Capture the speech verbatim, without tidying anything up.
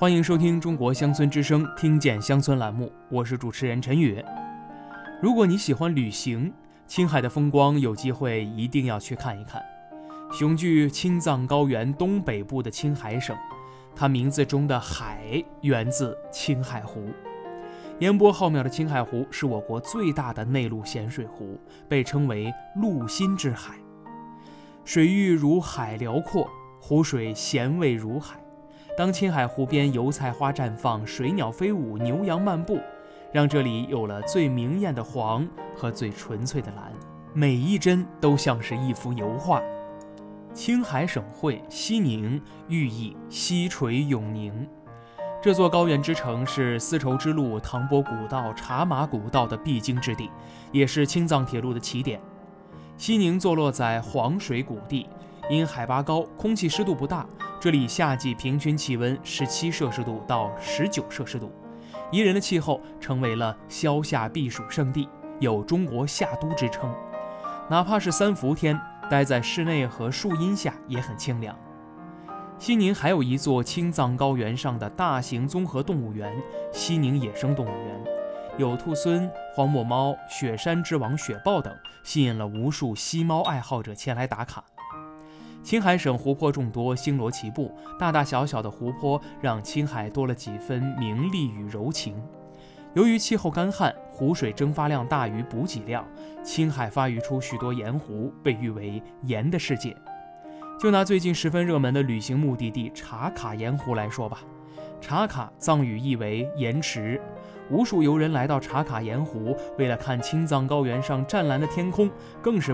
欢迎收听中国乡村之声听见乡村栏目，我是主持人陈宇。如果你喜欢旅行，青海的风光有机会一定要去看一看。雄踞青藏高原东北部的青海省，它名字中的海源自青海湖。烟波浩渺的青海湖是我国最大的内陆咸水湖，被称为陆心之海。水域如海辽阔，湖水咸味如海。当青海湖边油菜花绽放，水鸟飞舞，牛羊漫步，让这里有了最明艳的黄和最纯粹的蓝，每一帧都像是一幅油画。青海省会西宁寓意西垂永宁，这座高原之城是丝绸之路、唐伯古道、茶马古道的必经之地，也是青藏铁路的起点。西宁坐落在黄水谷地，因海拔高，空气湿度不大，这里夏季平均气温十七摄氏度到十九摄氏度，宜人的气候成为了消夏避暑胜地，有中国夏都之称。哪怕是三伏天，待在室内和树荫下也很清凉。西宁还有一座青藏高原上的大型综合动物园——西宁野生动物园，有兔狲、荒漠猫、雪山之王雪豹等，吸引了无数吸猫爱好者前来打卡。青海省湖泊众多，星罗棋布，大大小小的湖泊让青海多了几分明丽与柔情。由于气候干旱，湖水蒸发量大于补给量，青海发育出许多盐湖，被誉为盐的世界。就拿最近十分热门的旅行目的地茶卡盐湖来说吧，茶卡藏语意为盐池，无数游人来到茶卡盐湖，为了看青藏高原上湛蓝的天空，更是